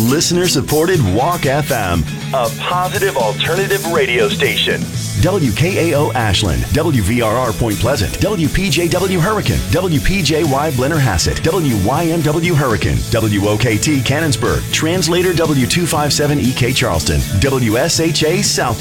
Listener-supported Walk FM, a positive alternative radio station. WKAO Ashland, WVRR Point Pleasant, WPJW Hurricane, WPJY Blennerhassett, WYMW Hurricane, WOKT Cannonsburg, Translator W257EK Charleston, WSHA South